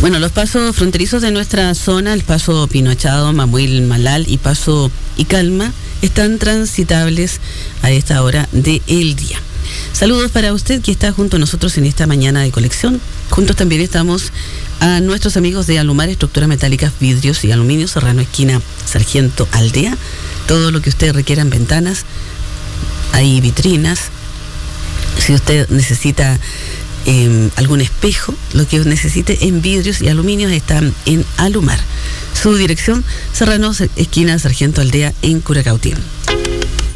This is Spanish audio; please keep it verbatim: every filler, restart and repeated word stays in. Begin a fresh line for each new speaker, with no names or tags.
Bueno, los pasos fronterizos de nuestra zona, el paso Pinochado, Mamuil, Malal y paso Icalma, están transitables a esta hora del día. Saludos para usted que está junto a nosotros en esta mañana de colección. Juntos también estamos a nuestros amigos de Alumar, estructuras metálicas, vidrios y aluminio, Serrano, esquina Sargento Aldea. Todo lo que usted requiera en ventanas, hay vitrinas. Si usted necesita eh, algún espejo, lo que necesite en vidrios y aluminios están en Alumar. Su dirección, Serrano, esquina Sargento Aldea, en Curacautín.